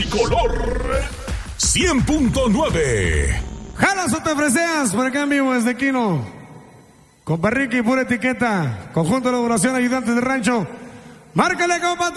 Tricolor 100.9. Jalas o te ofreceas por acá en vivo desde Quino. Con Ricky, pura etiqueta. Conjunto de elaboración, ayudantes de rancho. Márcale, compa.